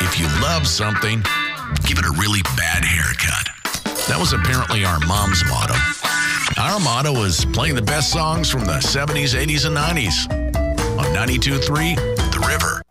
if you love something, give it a really bad haircut. That was apparently our mom's motto. Our motto is playing the best songs from the 70s, 80s, and 90s on 92.3 The River.